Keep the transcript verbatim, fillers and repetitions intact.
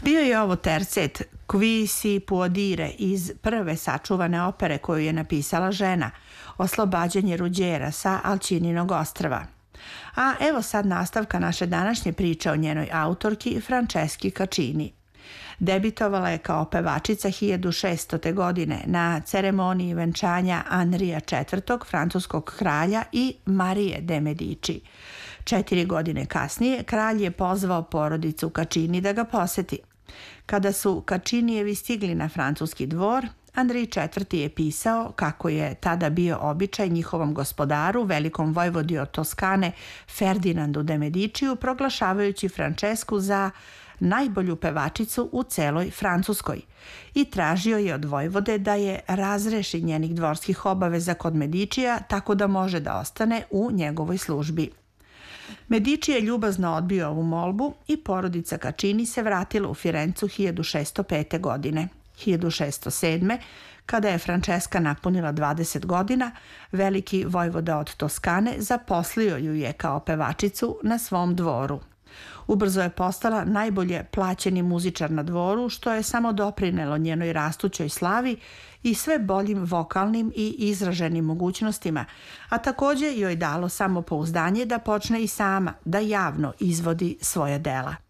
Bio je ovo tercet Qui si può dire iz prve sačuvane opere koju je napisala žena, Oslobađanje Ruđera sa Alčininog ostrva. A evo sad nastavka naše današnje priče o njenoj autorki Franceski Caccini. Debitovala je kao pevačica hiljadu šeststote. godine na ceremoniji venčanja Anrija četvrtog. francuskog kralja i Marije de Medici. Četiri godine kasnije kralj je pozvao porodicu Caccini da ga poseti. Kada su Caccinijevi stigli na francuski dvor, Andrij četvrti. je pisao kako je tada bio običaj njihovom gospodaru, velikom vojvodi od Toskane Ferdinandu de Mediciju, proglašavajući Francesku za najbolju pevačicu u celoj Francuskoj i tražio je od vojvode da je razreši njenih dvorskih obaveza kod Medicija tako da može da ostane u njegovoj službi. Medici je ljubazno odbio ovu molbu i porodica Caccini se vratila u Firencu hiljadu šeststo pete. godine. hiljadu šeststo sedme. kada je Franceska napunila dvadeset godina, veliki vojvoda od Toskane zaposlio ju je kao pevačicu na svom dvoru. Ubrzo je postala najbolje plaćeni muzičar na dvoru, što je samo doprinelo njenoj rastućoj slavi i sve boljim vokalnim i izraženim mogućnostima, a također joj dalo samopouzdanje da počne i sama da javno izvodi svoja dela.